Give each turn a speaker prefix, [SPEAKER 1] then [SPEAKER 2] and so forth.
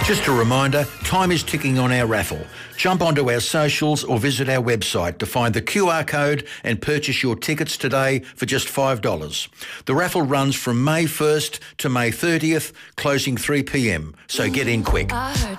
[SPEAKER 1] Just a reminder, time is ticking on our raffle. Jump onto our socials or visit our website to find the QR code and purchase your tickets today for just $5. The raffle runs from May 1st to May 30th, closing 3 p.m, so get in quick.